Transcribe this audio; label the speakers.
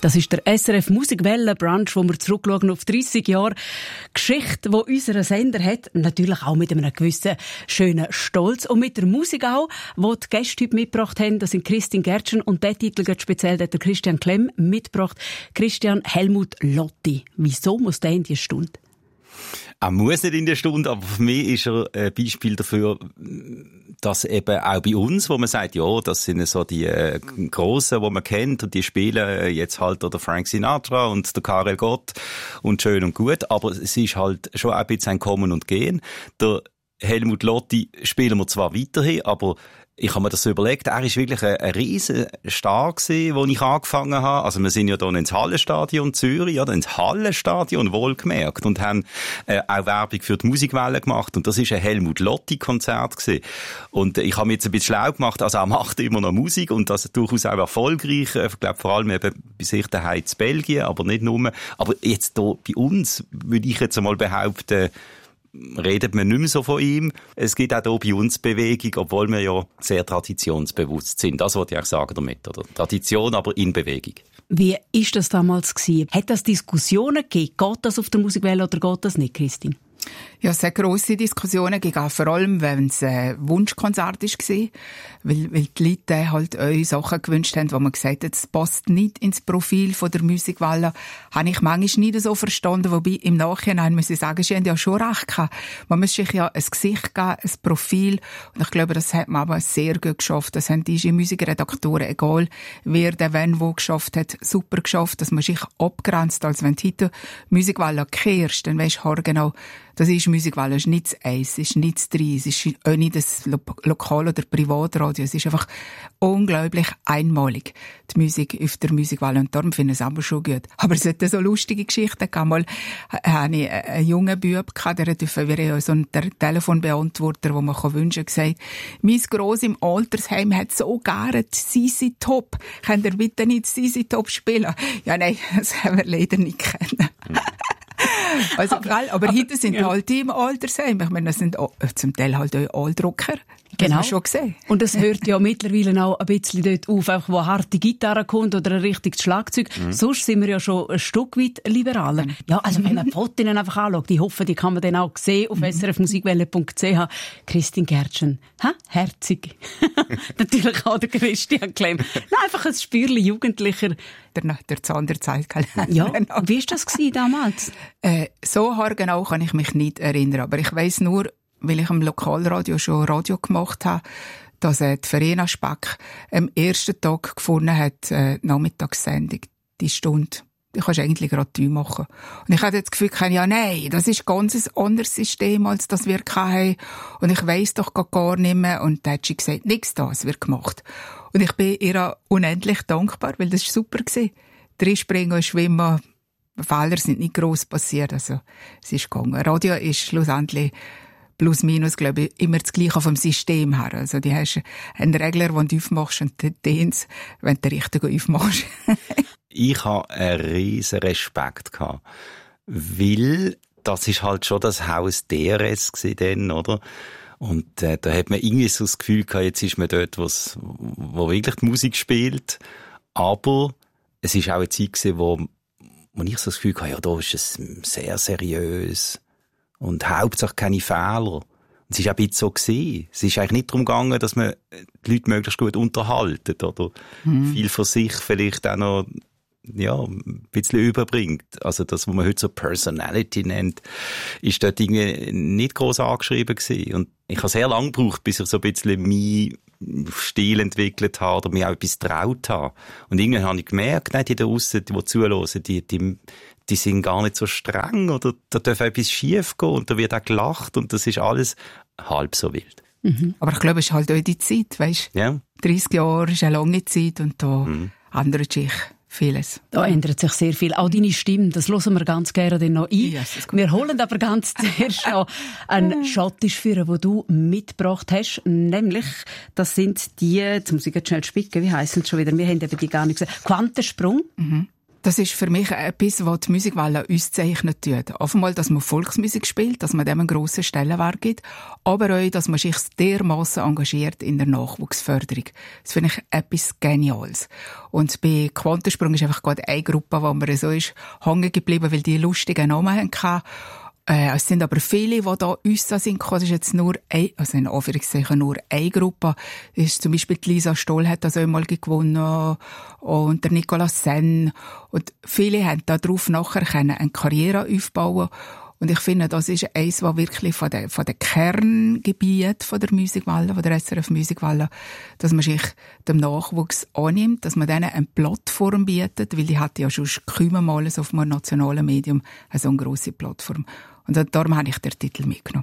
Speaker 1: Das ist der SRF Musikwelle-Brunch, wo wir zurückschauen auf 30 Jahre Geschichte, die unser Sender hat. Natürlich auch mit einem gewissen schönen Stolz. Und mit der Musik auch, die die Gäste heute mitgebracht haben. Das sind Christine Gertschen und der Titel geht speziell der Christian Klemm mitgebracht. Christian, Helmut Lotti. Wieso muss der in die Stunde?
Speaker 2: Er muss nicht in der Stunde, aber für mich ist er ein Beispiel dafür, dass eben auch bei uns, wo man sagt, ja, das sind so die Grossen, die man kennt und die spielen jetzt halt der Frank Sinatra und der Karel Gott und schön und gut, aber es ist halt schon ein bisschen ein Kommen und Gehen. Der Helmut Lotti spielen wir zwar weiterhin, aber ich habe mir das so überlegt, er ist wirklich ein riesen Star gewesen, wo ich angefangen habe. Also wir sind ja dann ins Hallenstadion Zürich, oder ins Hallenstadion wohlgemerkt, und haben auch Werbung für die Musikwelle gemacht, und das ist ein Helmut Lotti Konzert gewesen. Und ich habe mir jetzt ein bisschen schlau gemacht, also er macht immer noch Musik und das durchaus auch erfolgreich. Ich glaube vor allem eben bei sich daheim in Belgien, aber nicht nur. Aber jetzt hier bei uns würde ich jetzt einmal behaupten, redet man nicht mehr so von ihm. Es gibt auch hier bei uns Bewegung, obwohl wir ja sehr traditionsbewusst sind. Das wollte ich auch sagen damit, oder? Tradition, aber in Bewegung.
Speaker 1: Wie ist das damals gewesen? Hat das Diskussionen gegeben? Geht das auf der Musikwelle oder geht das nicht, Christine?
Speaker 3: Ja, sehr grosse Diskussionen gegeben, vor allem, wenn es ein Wunschkonzert war, weil die Leute halt euch Sachen gewünscht haben, wo man gesagt hat, es passt nicht ins Profil von der Musikwelle. Habe ich manchmal nicht so verstanden, wobei im Nachhinein muss ich sagen, sie haben ja schon recht gehabt. Man muss sich ja ein Gesicht geben, ein Profil, und ich glaube, das hat man aber sehr gut geschafft. Das haben die Musikredaktoren, egal wer der wenn wo geschafft hat, super geschafft, dass man sich abgrenzt, als wenn du heute Musikwelle kehrst, dann weisst du genau, das ist Musikwelle, es ist nicht das Eis, es ist nicht das Drei, es ist auch nicht das Lokal- oder Privatradio, es ist einfach unglaublich einmalig, die Musik auf der Musikwelle, und darum finde ich es aber schon gut. Aber es hat so lustige Geschichten gegeben. Mal hatte ich einen jungen Bub, der wäre so ein Telefonbeantworter, wo man wünschen kann, gesagt, mein Gross im Altersheim hat so gerne Sisi Top. Könnt ihr bitte nicht Sisi Top spielen? Ja, nein, das haben wir leider nicht kennen. Also, aber heute sind halt die im Altersheim. Ich meine, das sind zum Teil halt auch Alldrucker. Das haben wir schon gesehen.
Speaker 1: Und es hört ja mittlerweile auch ein bisschen dort auf, einfach wo eine harte Gitarre kommt oder ein richtiges Schlagzeug. Sonst sind wir ja schon ein Stück weit liberaler. Ja, also wenn man die Fotos einfach anschaut, ich hoffe, die kann man dann auch sehen auf srfmusikwelle.ch. Christine Gertschen, herzig. Natürlich auch der Christian Klemm. Einfach ein Spürchen Jugendlicher.
Speaker 3: Der Zanderzeit.
Speaker 1: Ja, wie war das damals?
Speaker 3: So haargenau kann ich mich nicht erinnern, aber ich weiss nur, weil ich am Lokalradio schon Radio gemacht habe, dass die Verena Speck am ersten Tag gefunden hat, Nachmittagssendung, die Stunde. Die kannst du eigentlich gerade du machen. Und ich hatte das Gefühl, ja, nein, das ist ganz ein anderes System, als das wir hatten. Und ich weiss doch gar nicht mehr. Und da hat sie gesagt, nichts da, es wird gemacht. Und ich bin ihr unendlich dankbar, weil das war super gewesen. Drinspringen und schwimmen, Fehler sind nicht gross passiert. Also, es ist gegangen. Radio ist schlussendlich plus minus, glaube ich, immer das Gleiche vom System her. Also, du hast einen Regler, den du aufmachst, und den wenn du den richtigen aufmachst.
Speaker 2: Ich hatte einen riesen Respekt gehabt, weil das ist halt schon das Haus DRS gewesen, oder? Und da hat man irgendwie so das Gefühl gehabt, jetzt ist man dort, wo wirklich die Musik spielt. Aber es ist auch eine Zeit gewesen, wo ich so das Gefühl hatte, ja, da ist es sehr seriös und hauptsächlich keine Fehler. Und es ist auch ein bisschen so gewesen. Es ist eigentlich nicht darum gegangen, dass man die Leute möglichst gut unterhalten oder viel von sich vielleicht auch noch ein bisschen überbringt. Also das, was man heute so Personality nennt, ist dort irgendwie nicht gross angeschrieben gewesen. Und ich habe sehr lange gebraucht, bis ich so ein bisschen meinen Stil entwickelt habe oder mir auch etwas getraut habe. Und irgendwann habe ich gemerkt, die da draussen, die zuhören, die sind gar nicht so streng, oder da darf etwas schief gehen und da wird auch gelacht und das ist alles halb so wild.
Speaker 3: Aber ich glaube, es ist halt auch die Zeit, weisst?
Speaker 2: Ja.
Speaker 3: 30 Jahre ist eine lange Zeit und da ändert sich vieles.
Speaker 1: Da ändert sich sehr viel. Auch deine Stimme, das hören wir ganz gerne dann noch ein.
Speaker 3: Yes,
Speaker 1: wir holen aber ganz zuerst noch einen Schottisch führen, den du mitgebracht hast. Nämlich, das sind die, jetzt muss ich jetzt schnell spicken, wie heissen sie schon wieder? Wir haben eben die gar nicht gesehen. Quantensprung.
Speaker 3: Das ist für mich etwas, was die Musikwelle uns zeichnet tut. Auf einmal, dass man Volksmusik spielt, dass man dem einen grossen Stellenwert gibt, aber auch, dass man sich dermassen engagiert in der Nachwuchsförderung. Das finde ich etwas Geniales. Und bei Quantensprung ist einfach gerade eine Gruppe, wo man so ist, hängen geblieben, weil die lustigen Namen hatten. Es sind aber viele, die da uns sind gekommen. Das ist jetzt nur also in Anführungszeichen nur eine Gruppe. Das ist zum Beispiel die Lisa Stoll hat das einmal gewonnen und der Nicolas Senn. Und viele haben darauf nachher eine Karriere aufbauen. Und ich finde, das ist eins, was wirklich von den Kerngebieten von der Musikwelle, von der SRF Musikwelle, dass man sich dem Nachwuchs annimmt, dass man denen eine Plattform bietet, weil die hat ja schon kaum mal auf einem nationalen Medium so eine grosse Plattform. Und darum habe ich den Titel mitgenommen.